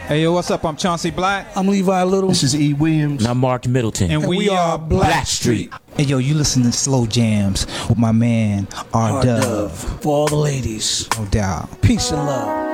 Hey, yo, what's up? I'm Chauncey Black. I'm Levi Little. This is E. Williams. And I'm Mark Middleton. And we are Black Street. Hey, yo, you listen to Slow Jams with my man, R Dove. For all the ladies. No doubt. Peace and love.